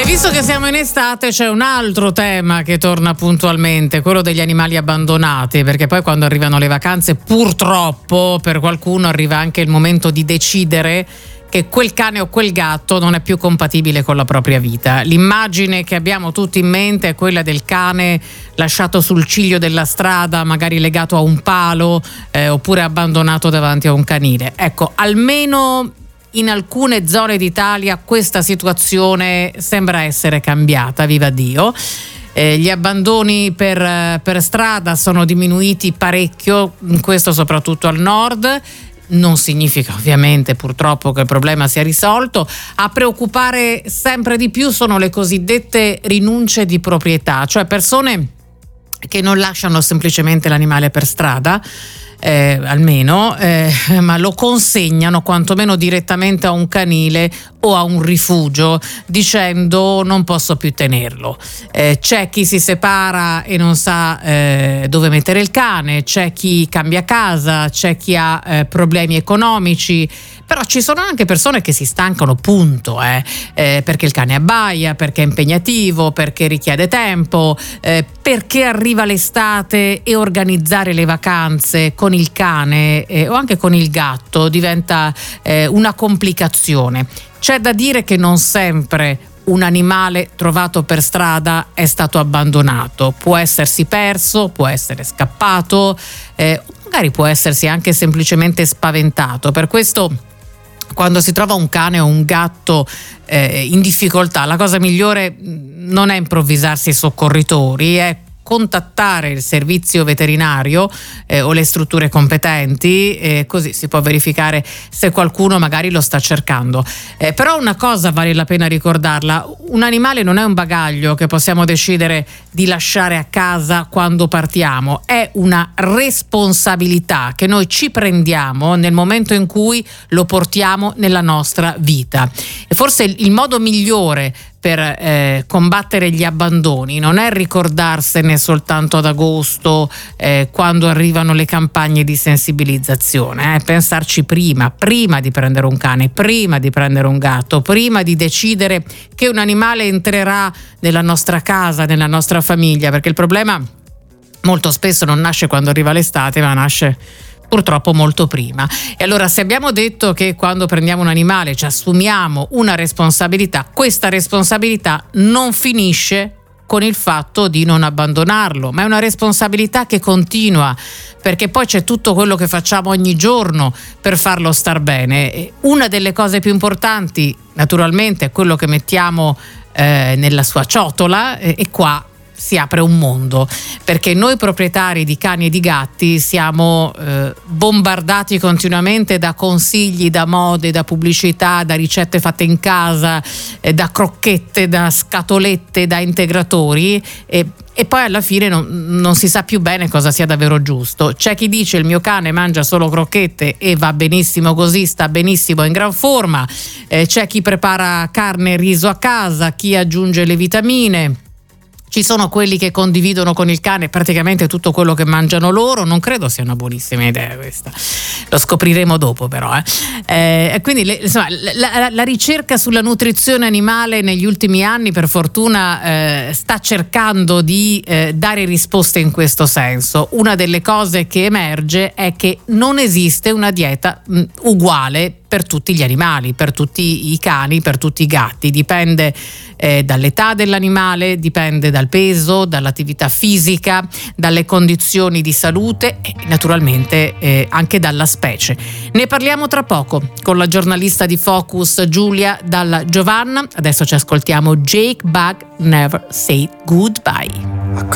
visto che siamo in estate, c'è un altro tema che torna puntualmente, quello degli animali abbandonati, perché poi quando arrivano le vacanze, purtroppo per qualcuno arriva anche il momento di decidere che quel cane o quel gatto non è più compatibile con la propria vita. L'immagine che abbiamo tutti in mente è quella del cane lasciato sul ciglio della strada, magari legato a un palo, oppure abbandonato davanti a un canile. Ecco, almeno in alcune zone d'Italia questa situazione sembra essere cambiata, viva Dio. Gli abbandoni per strada sono diminuiti parecchio, questo soprattutto al nord. Non significa ovviamente purtroppo che il problema sia risolto. A preoccupare sempre di più sono le cosiddette rinunce di proprietà, cioè persone che non lasciano semplicemente l'animale per strada, ma lo consegnano quantomeno direttamente a un canile o a un rifugio dicendo non posso più tenerlo. C'è chi si separa e non sa dove mettere il cane, c'è chi cambia casa, c'è chi ha problemi economici, però ci sono anche persone che si stancano, punto, perché il cane abbaia, perché è impegnativo, perché richiede tempo, perché arriva l'estate e organizzare le vacanze con il cane o anche con il gatto diventa una complicazione. C'è da dire che non sempre un animale trovato per strada è stato abbandonato, può essersi perso, può essere scappato, magari può essersi anche semplicemente spaventato. Per questo, quando si trova un cane o un gatto in difficoltà, la cosa migliore non è improvvisarsi soccorritori, è contattare il servizio veterinario o le strutture competenti, così si può verificare se qualcuno magari lo sta cercando. Però una cosa vale la pena ricordarla: un animale non è un bagaglio che possiamo decidere di lasciare a casa quando partiamo, è una responsabilità che noi ci prendiamo nel momento in cui lo portiamo nella nostra vita. E forse il modo migliore per combattere gli abbandoni non è ricordarsene soltanto ad agosto, quando arrivano le campagne di sensibilizzazione, pensarci prima di prendere un cane, prima di prendere un gatto, prima di decidere che un animale entrerà nella nostra casa, nella nostra famiglia, perché il problema molto spesso non nasce quando arriva l'estate, ma nasce purtroppo molto prima. E allora, se abbiamo detto che quando prendiamo un animale ci assumiamo una responsabilità, questa responsabilità non finisce con il fatto di non abbandonarlo, ma è una responsabilità che continua, perché poi c'è tutto quello che facciamo ogni giorno per farlo star bene. E una delle cose più importanti, naturalmente, è quello che mettiamo nella sua ciotola, e qua si apre un mondo, perché noi proprietari di cani e di gatti siamo bombardati continuamente da consigli, da mode, da pubblicità, da ricette fatte in casa, da crocchette, da scatolette, da integratori, e poi alla fine non si sa più bene cosa sia davvero giusto. C'è chi dice: il mio cane mangia solo crocchette e va benissimo così, sta benissimo, in gran forma. C'è chi prepara carne e riso a casa, chi aggiunge le vitamine. Ci sono quelli che condividono con il cane praticamente tutto quello che mangiano loro. Non credo sia una buonissima idea questa, lo scopriremo dopo però. Quindi insomma, la ricerca sulla nutrizione animale negli ultimi anni, per fortuna, sta cercando di dare risposte in questo senso. Una delle cose che emerge è che non esiste una dieta uguale per tutti gli animali, per tutti i cani, per tutti i gatti. Dipende dall'età dell'animale, dipende dal peso, dall'attività fisica, dalle condizioni di salute e naturalmente anche dalla specie. Ne parliamo tra poco con la giornalista di Focus Giulia Dalla Giovanna. Adesso ci ascoltiamo Jake Bugg, Never Say Goodbye.